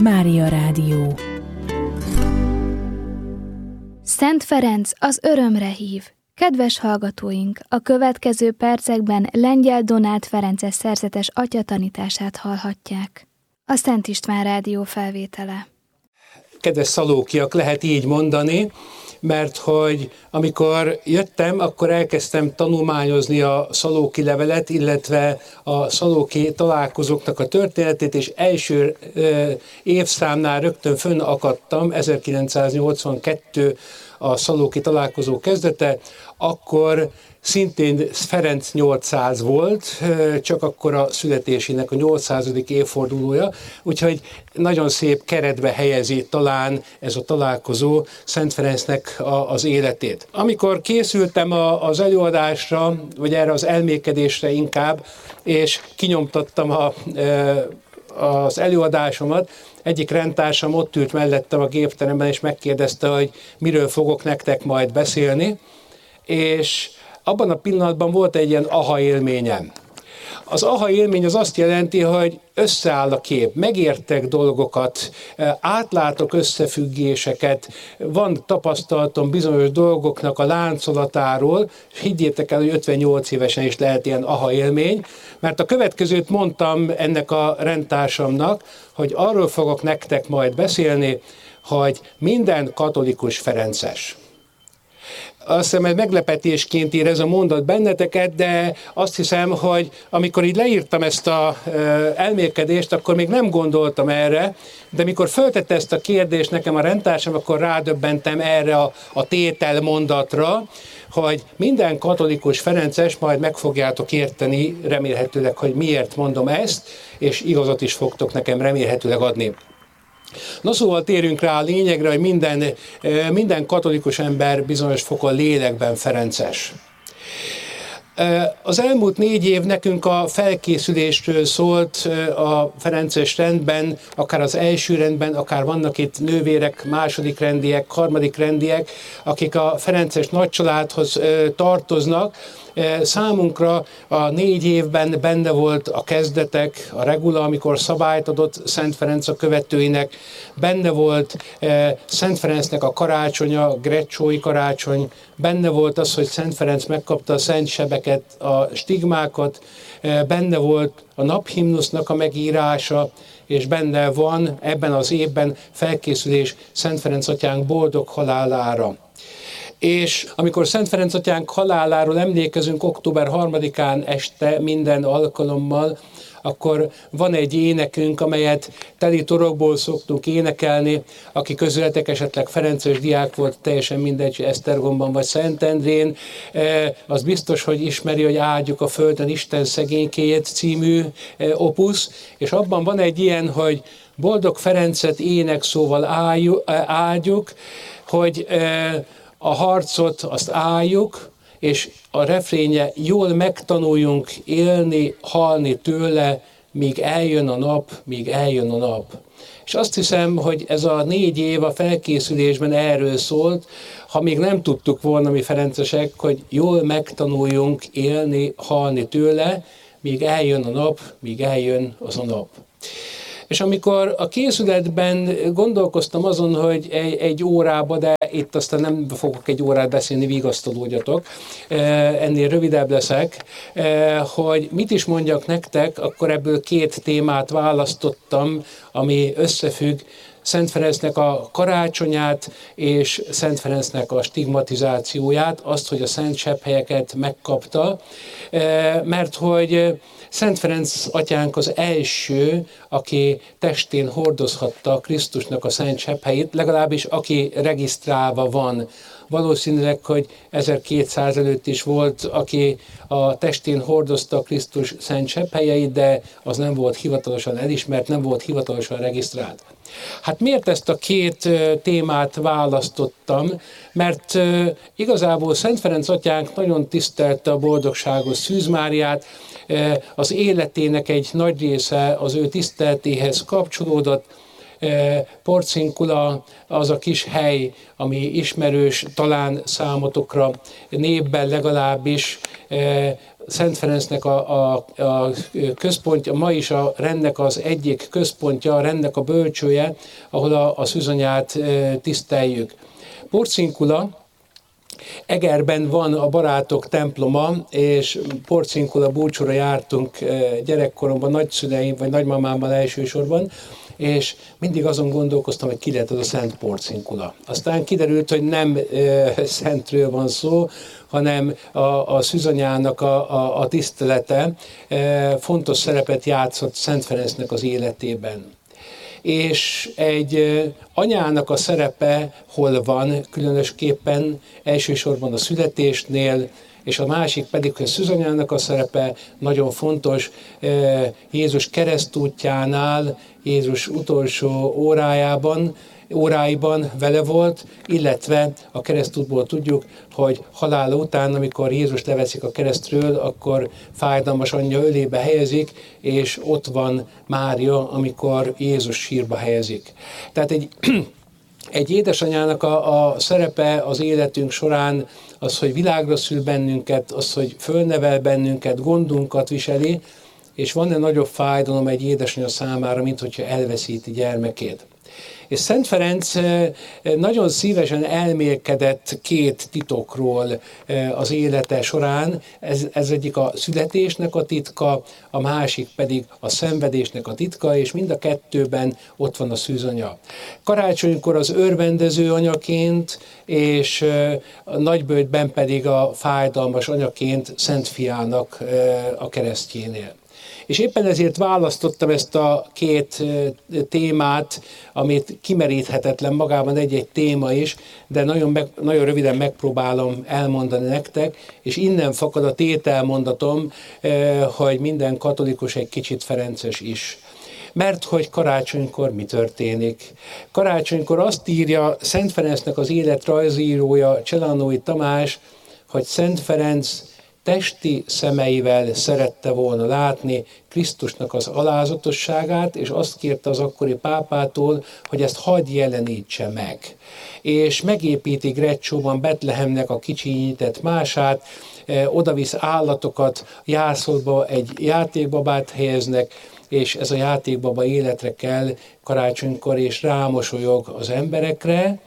Mária Rádió. Szent Ferenc az örömre hív. Kedves hallgatóink, a következő percekben Lengyel Donát Ferences szerzetes atyatanítását hallhatják. A Szent István Rádió felvétele. Kedves szalókiak, lehet így mondani, mert hogy amikor jöttem, akkor elkezdtem tanulmányozni a szalóki levelet, illetve a szalóki találkozóknak a történetét, és első évszámnál rögtön fönn akadtam, 1982 a szalóki találkozó kezdete, akkor szintén Ferenc 800 volt, csak akkor a születésének a 800. évfordulója, úgyhogy nagyon szép keretbe helyezi talán ez a találkozó Szent Ferencnek az életét. Amikor készültem az előadásra, vagy erre az elmékedésre inkább, és kinyomtattam az előadásomat, egyik rendtársam ott ült mellettem a gépteremben, és megkérdezte, hogy miről fogok nektek majd beszélni, és abban a pillanatban volt egy ilyen aha élményem. Az aha élmény az azt jelenti, hogy összeáll a kép, megértek dolgokat, átlátok összefüggéseket, van tapasztalatom bizonyos dolgoknak a láncolatáról, és higgyétek el, hogy 58 évesen is lehet ilyen aha élmény, mert a következőt mondtam ennek a rendtársamnak, hogy arról fogok nektek majd beszélni, hogy minden katolikus ferences. Azt hiszem, ez meglepetésként ír ez a mondat benneteket, de azt hiszem, hogy amikor így leírtam ezt az elmélkedést, akkor még nem gondoltam erre, de mikor föltette ezt a kérdést nekem a rendtársam, akkor rádöbbentem erre a tételmondatra, hogy minden katolikus ferences, majd meg fogjátok érteni remélhetőleg, hogy miért mondom ezt, és igazat is fogtok nekem remélhetőleg adni. Na szóval térjünk rá a lényegre, hogy minden katolikus ember bizonyos fokon lélekben ferences. Az elmúlt 4 év nekünk a felkészülésről szólt a ferences rendben, akár az első rendben, akár vannak itt nővérek, második rendiek, harmadik rendiek, akik a ferences nagycsaládhoz tartoznak. Számunkra a 4 évben benne volt a kezdetek, a regula, amikor szabályt adott Szent Ferenc a követőinek, benne volt Szent Ferencnek a karácsonya, Greccsói karácsony, benne volt az, hogy Szent Ferenc megkapta a szent sebeket, a stigmákat, benne volt a naphimnusznak a megírása, és benne van ebben az évben felkészülés Szent Ferenc atyánk boldog halálára. És amikor Szent Ferenc atyánk haláláról emlékezünk október 3-án este minden alkalommal, akkor van egy énekünk, amelyet teli torokból szoktunk énekelni, aki közületek esetleg ferences diák volt, teljesen mindegy, Esztergomban vagy Szentendrén, az biztos, hogy ismeri, hogy Áldjuk a földön Isten szegénykéjét című opusz, és abban van egy ilyen, hogy boldog Ferencet énekszóval áldjuk, hogy a harcot azt álljuk, és a refrénye jól megtanuljunk élni, halni tőle, míg eljön a nap, míg eljön a nap. És azt hiszem, hogy ez a 4 év a felkészülésben erről szólt, ha még nem tudtuk volna mi ferencesek, hogy jól megtanuljunk élni, halni tőle, míg eljön a nap, míg eljön az a nap. És amikor a készületben gondolkoztam azon, hogy egy órába, de itt aztán nem fogok egy órát beszélni, vigasztalódjatok, ennél rövidebb leszek, hogy mit is mondjak nektek, akkor ebből 2 témát választottam, ami összefügg Szent Ferencnek a karácsonyát és Szent Ferencnek a stigmatizációját, azt, hogy a szent sebhelyeket megkapta, mert hogy Szent Ferenc atyánk az első, aki testén hordozhatta Krisztusnak a szent sebhelyét, legalábbis aki regisztrálva van. Valószínűleg, hogy 1200 előtt is volt, aki a testén hordozta Krisztus szent sebhelyeit, de az nem volt hivatalosan elismert, nem volt hivatalosan regisztrált. Hát miért ezt a 2 témát választottam? Mert igazából Szent Ferenc atyánk nagyon tisztelte a boldogságos Szűz Máriát, az életének egy nagy része az ő tiszteletéhez kapcsolódott, Porciuncula az a kis hely, ami ismerős talán számotokra, névben legalábbis. Szent Ferencnek a központja, ma is a rendnek az egyik központja, a rendnek a bölcsője, ahol a szűzanyát tiszteljük. Porciuncula, Egerben van a barátok temploma, és Porciuncula búcsúra jártunk gyerekkoromban, nagyszüleim vagy nagymamámmal elsősorban, és mindig azon gondolkoztam, hogy ki lehet az a Szent Porciuncula. Aztán kiderült, hogy nem szentről van szó, hanem a szűzanyának a tisztelete fontos szerepet játszott Szent Ferencnek az életében. És egy anyának a szerepe hol van, különösképpen elsősorban a születésnél, és a másik pedig, hogy a szűzanyának a szerepe nagyon fontos Jézus keresztútjánál, Jézus utolsó óráiban vele volt, illetve a keresztútból tudjuk, hogy halála után, amikor Jézus leveszik a keresztről, akkor fájdalmas anyja ölébe helyezik, és ott van Mária, amikor Jézus sírba helyezik. Tehát egy édesanyának a szerepe az életünk során az, hogy világra szül bennünket, az, hogy fölnevel bennünket, gondunkat viseli, és van-e nagyobb fájdalom egy édesanyja számára, mint hogyha elveszíti gyermekét. És Szent Ferenc nagyon szívesen elmélkedett két titokról az élete során. Ez egyik a születésnek a titka, a másik pedig a szenvedésnek a titka, és mind a kettőben ott van a szűzanya. Karácsonykor az örvendező anyaként, és a nagyböjtben pedig a fájdalmas anyaként Szent Fiának a keresztjénél. És éppen ezért választottam ezt a két témát, amit kimeríthetetlen magában egy-egy téma is, de nagyon röviden megpróbálom elmondani nektek, és innen fakad a tételmondatom, hogy minden katolikus egy kicsit ferences is. Mert hogy karácsonykor mi történik? Karácsonykor azt írja Szent Ferencnek az életrajzírója, Cselanói Tamás, hogy Szent Ferenc testi szemeivel szerette volna látni Krisztusnak az alázatosságát, és azt kérte az akkori pápától, hogy ezt hadd jelenítse meg. És megépíti Greccsóban Betlehemnek a kicsinyített mását, odavisz állatokat, jászolba egy játékbabát helyeznek, és ez a játékbaba életre kell karácsonykor, és rámosolyog az emberekre,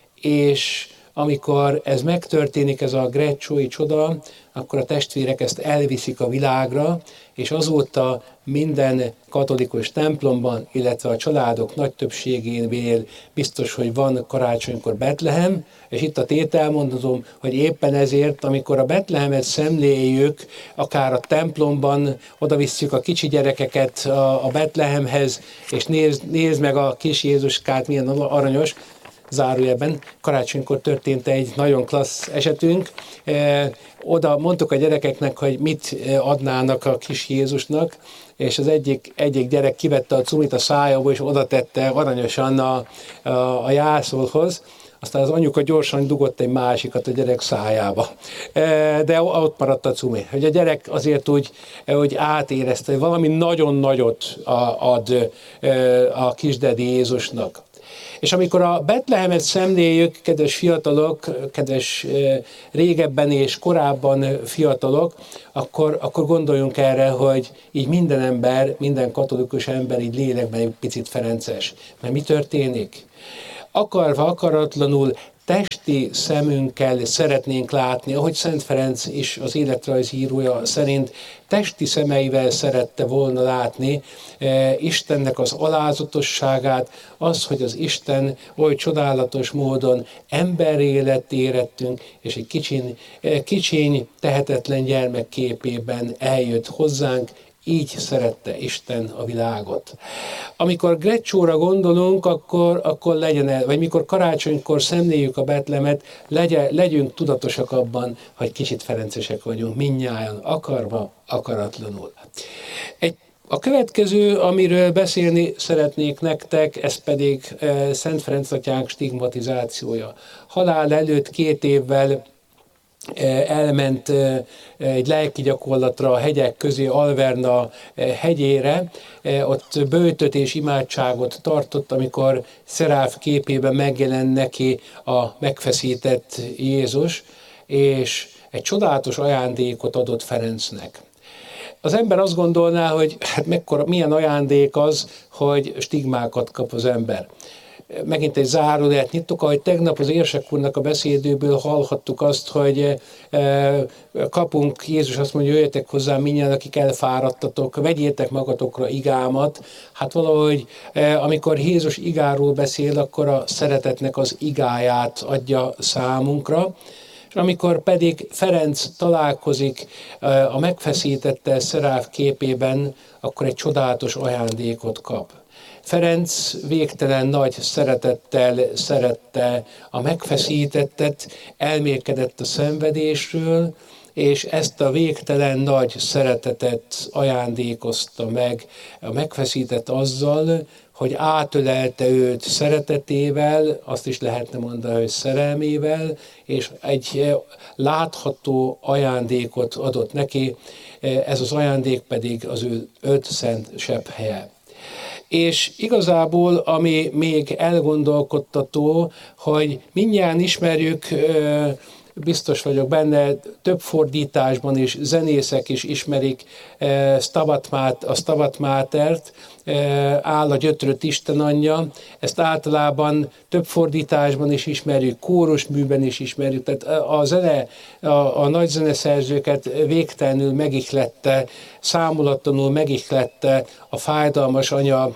és amikor ez megtörténik, ez a greccsói csoda, akkor a testvérek ezt elviszik a világra, és azóta minden katolikus templomban, illetve a családok nagy többségénél biztos, hogy van karácsonykor Betlehem, és itt a tételmondatom, hogy éppen ezért, amikor a Betlehemet szemléljük, akár a templomban oda visszük a kicsi gyerekeket a Betlehemhez, és nézd meg a kis Jézuskát, milyen aranyos, zárójelben, karácsonykor történt egy nagyon klassz esetünk. Oda mondtuk a gyerekeknek, hogy mit adnának a kis Jézusnak, és az egyik gyerek kivette a cumit a szájából, és oda tette aranyosan a jászolhoz. Aztán az anyuka gyorsan dugott egy másikat a gyerek szájába. De ott maradt a cumi. Hogy a gyerek azért úgy átérezte, hogy valami nagyon nagyot ad a kisdedi Jézusnak. És amikor a Betlehemet szemléljük, kedves fiatalok, kedves régebben és korábban fiatalok, akkor gondoljunk erre, hogy így minden ember, minden katolikus ember így lélekben egy picit ferences. Mert mi történik? Akarva, akaratlanul testi szemünkkel szeretnénk látni, ahogy Szent Ferenc is az életrajzírója szerint testi szemeivel szerette volna látni Istennek az alázatosságát, az, hogy az Isten oly csodálatos módon emberré lett érettünk, és egy kicsiny, tehetetlen gyermek képében eljött hozzánk, így szerette Isten a világot. Amikor Greccsóra gondolunk, akkor legyen vagy mikor karácsonykor szemléljük a Betlehemet, legyünk tudatosak abban, hogy kicsit ferencesek vagyunk, mindnyájan, akarva, akaratlanul. A következő, amiről beszélni szeretnék nektek, ez pedig Szent Ferenc atyánk stigmatizációja. Halál előtt 2 évvel elment egy lelki gyakorlatra a hegyek közé, Alverna hegyére, ott böjtöt és imádságot tartott, amikor szeráf képében megjelent neki a megfeszített Jézus, és egy csodálatos ajándékot adott Ferencnek. Az ember azt gondolná, hogy hát milyen ajándék az, hogy stigmákat kap az ember. Megint egy zárójelet nyitok, ahogy tegnap az érsek úrnak a beszédéből hallhattuk azt, hogy kapunk, Jézus azt mondja, jöjjetek hozzám mindjárt, akik elfáradtatok, vegyétek magatokra igámat. Hát valahogy, amikor Jézus igáról beszél, akkor a szeretetnek az igáját adja számunkra, és amikor pedig Ferenc találkozik a megfeszítettel szeráf képében, akkor egy csodálatos ajándékot kap. Ferenc végtelen nagy szeretettel szerette a megfeszítettet, elmélkedett a szenvedésről, és ezt a végtelen nagy szeretetet ajándékozta meg a megfeszített azzal, hogy átölelte őt szeretetével, azt is lehetne mondani, hogy szerelmével, és egy látható ajándékot adott neki, ez az ajándék pedig az ő 5 szent sebbhelye. És igazából, ami még elgondolkodtató, hogy mindjárt ismerjük, biztos vagyok benne, több fordításban is zenészek is ismerik a Stabat Matert, áll a gyötrött Isten anyja, ezt általában több fordításban is ismerjük, kórusműben is ismerjük, tehát a nagy zeneszerzőket végtelenül megihlette, számolatlanul megihlette a fájdalmas anya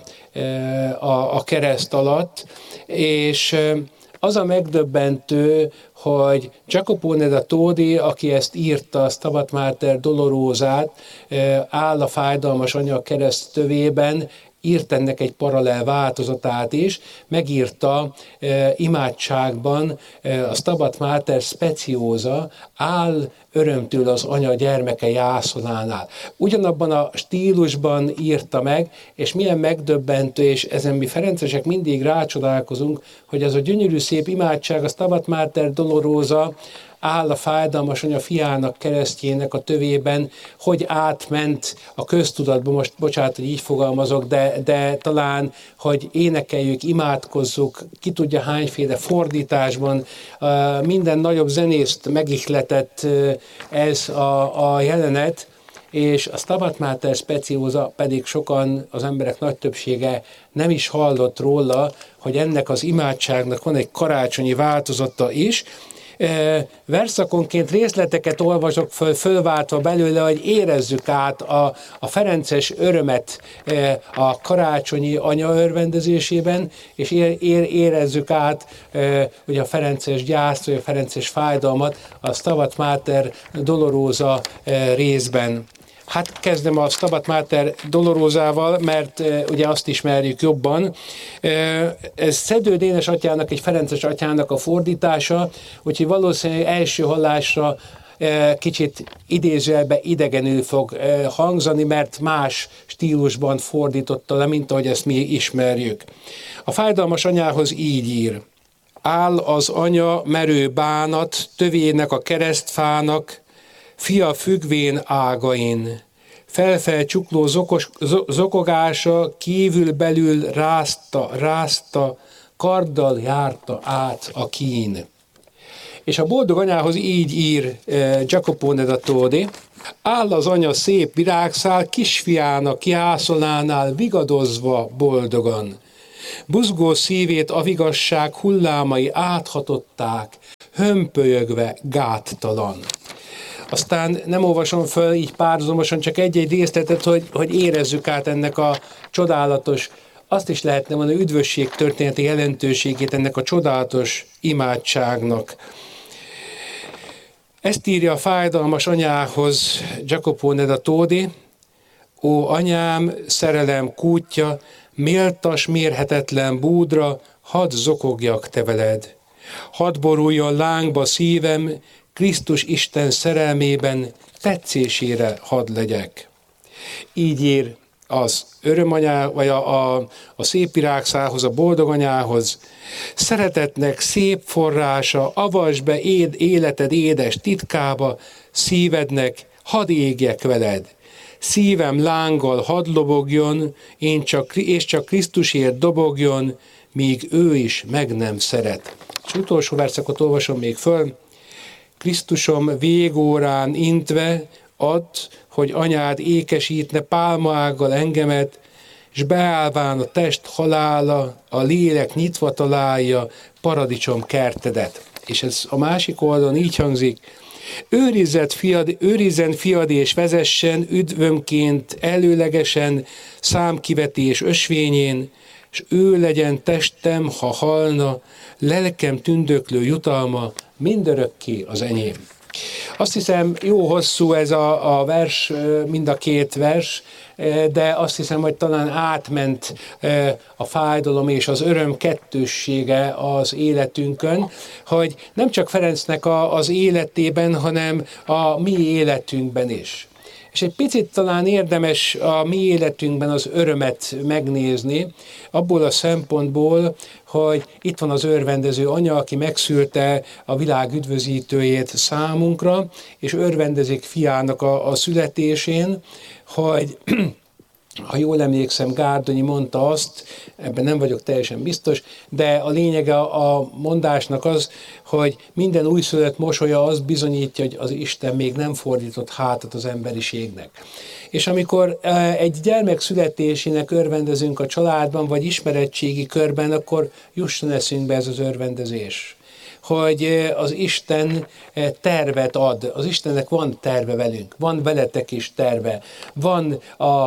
a kereszt alatt, és az a megdöbbentő, hogy Jacopone da Todi, aki ezt írta, a Stabat Mater Dolorósát, áll a fájdalmas anya kereszt tövében, írt ennek egy paralel változatát is, megírta imádságban a Stabat Mater Speciosa, áll örömtől az anya gyermeke jászolánál. Ugyanabban a stílusban írta meg, és milyen megdöbbentő, és ezen mi ferencesek mindig rácsodálkozunk, hogy az a gyönyörű szép imádság, a Stabat Mater Dolorosa, áll a fájdalmas anya fiának keresztjének a tövében, hogy átment a köztudatba, most bocsánat, hogy így fogalmazok, de talán, hogy énekeljük, imádkozzuk, ki tudja hányféle fordításban, minden nagyobb zenészt megihletett ez a jelenet, és a Stabat Mater Speciosa pedig sokan, az emberek nagy többsége nem is hallott róla, hogy ennek az imádságnak van egy karácsonyi változata is. Verszakonként részleteket olvasok fölváltva belőle, hogy érezzük át a ferences örömet a karácsonyi anya örvendezésében, és érezzük át hogy a ferences gyászt, vagy a ferences fájdalmat a Stabat Mater Dolorosa részben. Hát kezdem a Stabat Mater Dolorosával, mert ugye azt ismerjük jobban. Ez Szedő Dénes atyának, egy ferences atyának a fordítása, úgyhogy valószínűleg első hallásra kicsit idézőjelben idegenül fog hangzani, mert más stílusban fordította le, mint ahogy ezt mi ismerjük. A fájdalmas anyához így ír. Áll az anya merő bánat tövének a keresztfának, fia függvén ágain, felfel csukló zokogása kívül-belül rázta, karddal járta át a kín. És a boldog anyához így ír Jacopone da Todi, áll az anya szép virágszál kisfiának jászolánál vigadozva boldogan. Buzgó szívét a vigasság hullámai áthatották, hömpölyögve gáttalan. Aztán nem olvasom föl így párhuzamosan, csak egy-egy részletet, hogy érezzük át ennek a csodálatos, azt is lehetne mondani, üdvösség történeti jelentőségét ennek a csodálatos imádságnak. Ezt írja a fájdalmas anyához Jacopone da Todi, ó anyám, szerelem kútja, méltas mérhetetlen búdra, hadd zokogjak te veled. Hadd boruljon lángba szívem, Krisztus Isten szerelmében tetszésére hadd legyek. Így ír az örömanyá, vagy a szép virágszához, a boldog anyához. Szeretetnek szép forrása, avasd be életed édes titkába, szívednek, hadd égjek veled. Szívem lánggal hadd lobogjon, és csak Krisztusért dobogjon, míg ő is meg nem szeret. És utolsó verszakot olvasom még föl. Krisztusom végórán intve, add, hogy anyád ékesítne pálmaággal engemet, s beállván a test halála, a lélek nyitva találja paradicsom kertedet. És ez a másik oldalon így hangzik. Őrizzen fiad és vezessen üdvömként előlegesen számkivetés ösvényén, s ő legyen testem, ha halna, lelkem tündöklő jutalma, mindörökké az enyém. Azt hiszem, jó hosszú ez a vers, mind a két vers, de azt hiszem, hogy talán átment a fájdalom és az öröm kettőssége az életünkön, hogy nem csak Ferencnek az életében, hanem a mi életünkben is. És egy picit talán érdemes a mi életünkben az örömet megnézni, abból a szempontból, hogy itt van az örvendező anya, aki megszülte a világ üdvözítőjét számunkra, és örvendezik fiának a születésén, hogy ha jól emlékszem, Gárdonyi mondta azt, ebben nem vagyok teljesen biztos, de a lényege a mondásnak az, hogy minden újszülött mosolya azt bizonyítja, hogy az Isten még nem fordított hátat az emberiségnek. És amikor egy gyermek születésének örvendezünk a családban, vagy ismeretségi körben, akkor jusson eszünkbe ez az örvendezés. Hogy az Isten tervet ad. Az Istennek van terve velünk, van veletek is terve. Van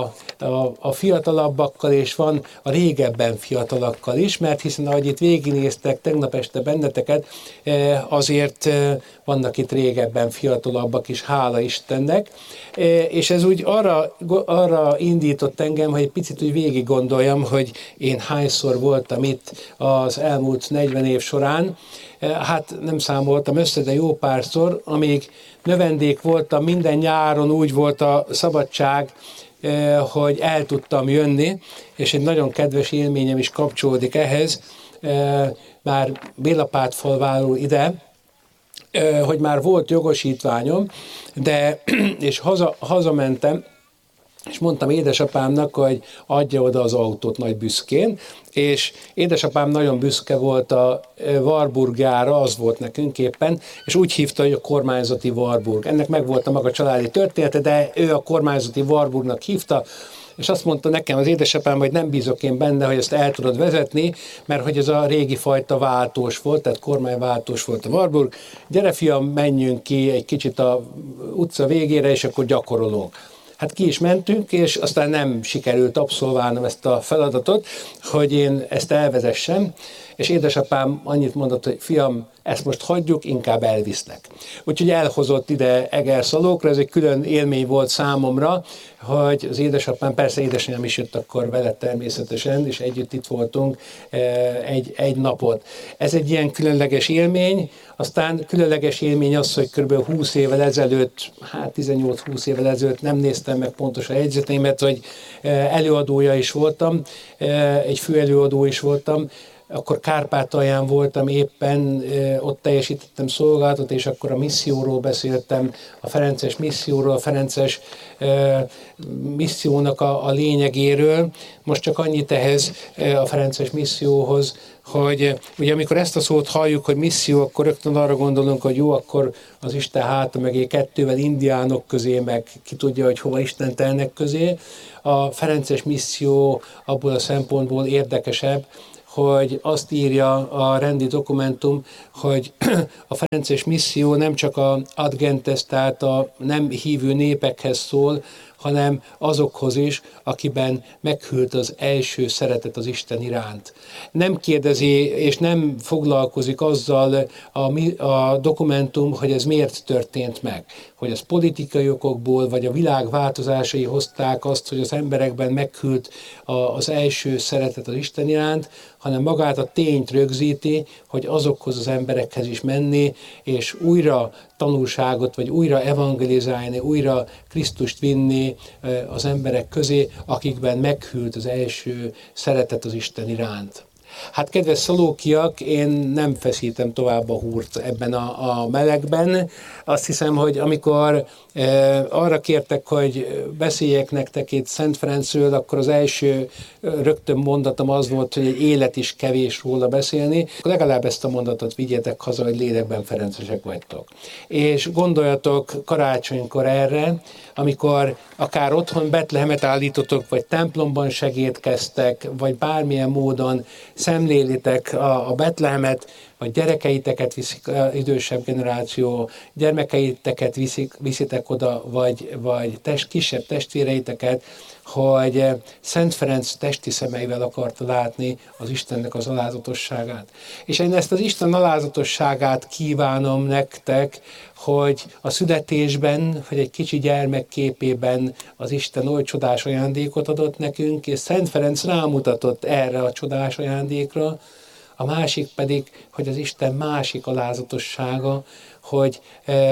a fiatalabbakkal, és van a régebben fiatalakkal is, mert hiszen ahogy itt végignéztek tegnap este benneteket, azért vannak itt régebben fiatalabbak is, hála Istennek. És ez úgy arra indított engem, hogy egy picit úgy végig gondoljam, hogy én hányszor voltam itt az elmúlt 40 év során. Hát nem számoltam össze, de jó párszor, amíg növendék voltam, minden nyáron úgy volt a szabadság, hogy el tudtam jönni, és egy nagyon kedves élményem is kapcsolódik ehhez, már Bélapátfalváról ide, hogy már volt jogosítványom, és hazamentem, és mondtam édesapámnak, hogy adja oda az autót nagy büszkén, és édesapám nagyon büszke volt a Warburgjára, az volt nekünk éppen, és úgy hívta, hogy a kormányzati Warburg. Ennek megvolt a maga családi története, de ő a kormányzati Warburgnak hívta, és azt mondta nekem az édesapám, hogy nem bízok én benne, hogy ezt el tudod vezetni, mert hogy ez a régi fajta váltós volt, tehát kormányváltós volt a Warburg. Gyere fiam, menjünk ki egy kicsit a utca végére, és akkor gyakorolunk. Hát ki is mentünk, és aztán nem sikerült abszolválnom ezt a feladatot, hogy én ezt elvezessem, és édesapám annyit mondott, hogy fiam, ezt most hagyjuk, inkább elvisznek. Úgyhogy elhozott ide Egerszalókra, ez egy külön élmény volt számomra, hogy az édesapám, persze édesanyám is jött akkor vele természetesen, és együtt itt voltunk egy napot. Ez egy ilyen különleges élmény, aztán különleges élmény az, hogy kb. 20 évvel ezelőtt, 18-20 évvel ezelőtt nem néztem meg pontosan a jegyzeteimet, hogy előadója is voltam, egy főelőadó is voltam, akkor Kárpátalján voltam éppen, ott teljesítettem szolgálatot, és akkor a misszióról beszéltem, a ferences misszióról, a ferences missziónak a lényegéről. Most csak annyit ehhez a ferences misszióhoz, hogy ugye amikor ezt a szót halljuk, hogy misszió, akkor rögtön arra gondolunk, hogy jó, akkor az Isten háta mögé kettővel indiánok közé, meg ki tudja, hogy hova istentelnek közé. A ferences misszió abból a szempontból érdekesebb, hogy azt írja a rendi dokumentum, hogy a ferences misszió nem csak az ad gentes, tehát a nem hívő népekhez szól, hanem azokhoz is, akiben meghűlt az első szeretet az Isten iránt. Nem kérdezi és nem foglalkozik azzal a dokumentum, hogy ez miért történt meg. Hogy ez politikai okokból, vagy a világ változásai hozták azt, hogy az emberekben meghűlt az első szeretet az Isten iránt, hanem magát a tényt rögzíti, hogy azokhoz az emberekhez is menni, és újra tanulságot, vagy újra evangelizálni, újra Krisztust vinni az emberek közé, akikben meghűlt az első szeretet az Isten iránt. Hát kedves szalókiak, én nem feszítem tovább a húrt ebben a melegben. Azt hiszem, hogy amikor arra kértek, hogy beszéljek nektek itt Szent Ferencről, akkor az első rögtön mondatom az volt, hogy egy élet is kevés róla beszélni. Legalább ezt a mondatot vigyétek haza, hogy lélekben ferencesek vagytok. És gondoljatok karácsonykor erre, amikor akár otthon Betlehemet állítotok, vagy templomban segédkeztek, vagy bármilyen módon szemlélitek a Betlehemet, vagy gyerekeiteket viszik, idősebb generáció, gyermekeiteket viszitek oda, vagy kisebb testvéreiteket, hogy Szent Ferenc testi szemeivel akarta látni az Istennek az alázatosságát. És én ezt az Isten alázatosságát kívánom nektek, hogy a születésben, hogy egy kicsi gyermek képében az Isten oly csodás ajándékot adott nekünk, és Szent Ferenc rámutatott erre a csodás ajándékra, a másik pedig, hogy az Isten másik alázatossága, hogy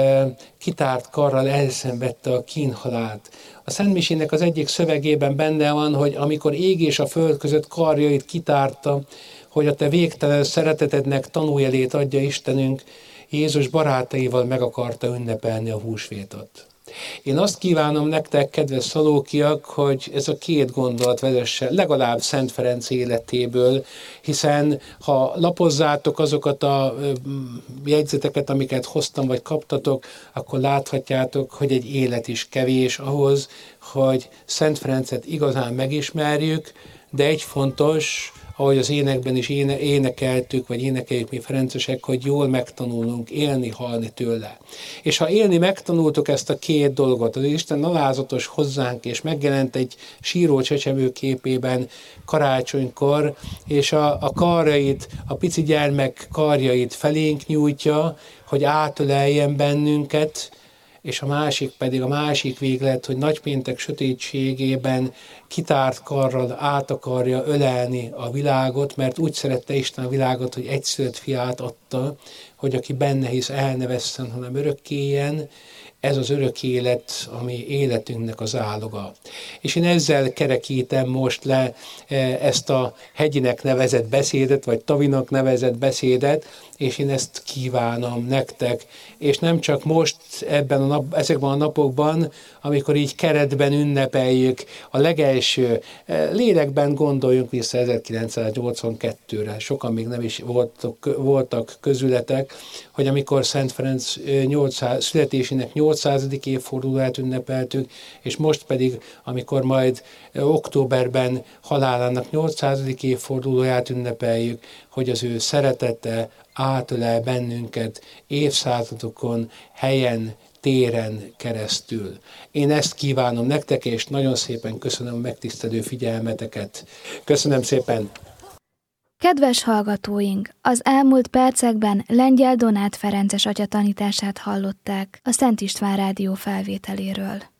kitárt karral elszenvedte a kínhalált. A Szent Misének az egyik szövegében benne van, hogy amikor ég és a föld között karjait kitárta, hogy a te végtelen szeretetednek tanújelét adja Istenünk, Jézus barátaival meg akarta ünnepelni a húsvétot. Én azt kívánom nektek, kedves szalókiak, hogy ez a két gondolat vezesse legalább Szent Ferenc életéből, hiszen ha lapozzátok azokat a jegyzeteket, amiket hoztam vagy kaptatok, akkor láthatjátok, hogy egy élet is kevés ahhoz, hogy Szent Ferencet igazán megismerjük, de egy fontos, ahogy az énekben is énekeltük, vagy énekeljük mi ferencesek, hogy jól megtanulunk élni, halni tőle. És ha élni megtanultuk ezt a két dolgot, az Isten alázatos hozzánk, és megjelent egy síró csecsemő képében karácsonykor, és a karjait, a pici gyermek karjait felénk nyújtja, hogy átöleljen bennünket, és a másik pedig, a másik véglet, hogy nagypéntek sötétségében kitárt karral át akarja ölelni a világot, mert úgy szerette Isten a világot, hogy egyszülött fiát adta, hogy aki benne hisz, el ne vesszen, hanem örökké éljen. Ez az örök élet, ami életünknek az áloga. És én ezzel kerekítem most le ezt a hegyinek nevezett beszédet, vagy tavinak nevezett beszédet, és én ezt kívánom nektek. És nem csak most ezekben a napokban, amikor így keretben ünnepeljük a legelső lélekben, gondoljunk vissza 1982-re. Sokan még nem is voltak közületek, hogy amikor Szent Ferenc születésének 800. évfordulóját ünnepeltük, és most pedig, amikor majd októberben halálának 800. évfordulóját ünnepeljük, hogy az ő szeretete átölel bennünket évszázadokon, helyen, téren keresztül. Én ezt kívánom nektek, és nagyon szépen köszönöm a megtisztelő figyelmeteket. Köszönöm szépen! Kedves hallgatóink, az elmúlt percekben Lengyel Donát Ferences atya tanítását hallották a Szent István rádió felvételéről.